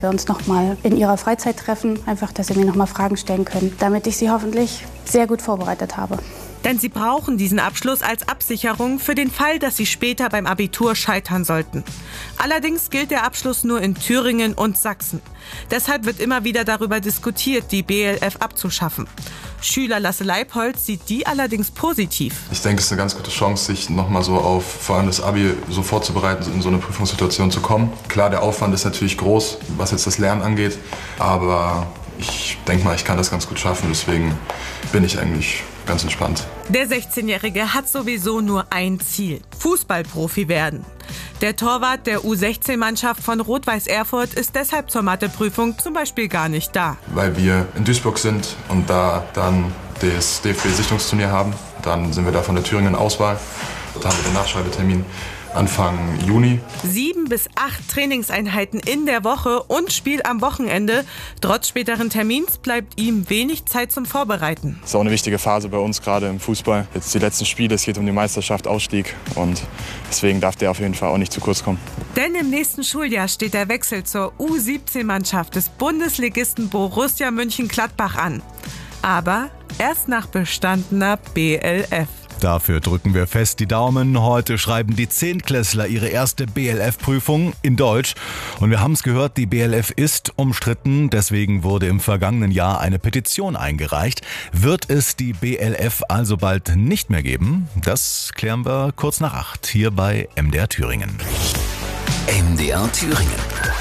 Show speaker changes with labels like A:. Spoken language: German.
A: Wir uns nochmal in ihrer Freizeit treffen, einfach, dass sie mir nochmal Fragen stellen können, damit ich sie hoffentlich sehr gut vorbereitet habe.
B: Denn sie brauchen diesen Abschluss als Absicherung für den Fall, dass sie später beim Abitur scheitern sollten. Allerdings gilt der Abschluss nur in Thüringen und Sachsen. Deshalb wird immer wieder darüber diskutiert, die BLF abzuschaffen. Schüler Lasse Leibholz sieht die allerdings positiv.
C: Ich denke, es ist eine ganz gute Chance, sich nochmal so auf vor allem das Abi so vorzubereiten, in so eine Prüfungssituation zu kommen. Klar, der Aufwand ist natürlich groß, was jetzt das Lernen angeht, aber ich denke mal, ich kann das ganz gut schaffen, deswegen bin ich eigentlich ganz entspannt.
B: Der 16-Jährige hat sowieso nur ein Ziel: Fußballprofi werden. Der Torwart der U16-Mannschaft von Rot-Weiß Erfurt ist deshalb zur Matheprüfung zum Beispiel gar nicht da.
C: Weil wir in Duisburg sind und da dann das DFB-Sichtungsturnier haben, dann sind wir da von der Thüringen Auswahl. Da haben wir den Nachschreibetermin Anfang Juni.
B: 7 bis 8 Trainingseinheiten in der Woche und Spiel am Wochenende. Trotz späteren Termins bleibt ihm wenig Zeit zum Vorbereiten.
D: Das ist auch eine wichtige Phase bei uns, gerade im Fußball. Jetzt die letzten Spiele, es geht um die Meisterschaft, Ausstieg. Und deswegen darf der auf jeden Fall auch nicht zu kurz kommen.
B: Denn im nächsten Schuljahr steht der Wechsel zur U17-Mannschaft des Bundesligisten Borussia Mönchengladbach an. Aber erst nach bestandener BLF.
E: Dafür drücken wir fest die Daumen. Heute schreiben die Zehntklässler ihre erste BLF-Prüfung in Deutsch. Und wir haben es gehört, die BLF ist umstritten. Deswegen wurde im vergangenen Jahr eine Petition eingereicht. Wird es die BLF also bald nicht mehr geben? Das klären wir kurz nach 8 hier bei MDR Thüringen.
F: MDR Thüringen.